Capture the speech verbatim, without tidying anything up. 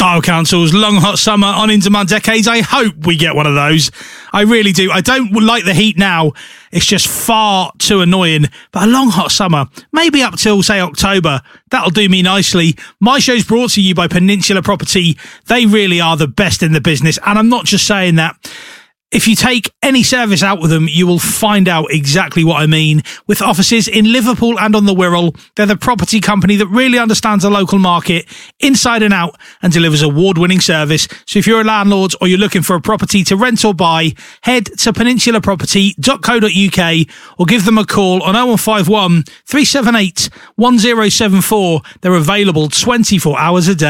Style Council's Long Hot Summer on Into My Decades. I hope we get one of those. I really do. I don't like the heat now. It's just far too annoying. But a long hot summer, maybe up till, say, October, that'll do me nicely. My show's brought to you by Peninsula Property. They really are the best in the business. And I'm not just saying that. If you take any service out with them, you will find out exactly what I mean. With offices in Liverpool and on the Wirral, they're the property company that really understands the local market inside and out and delivers award-winning service. So if you're a landlord or you're looking for a property to rent or buy, head to peninsula property dot co dot uk or give them a call on oh one five one, three seven eight, one oh seven four. They're available twenty-four hours a day.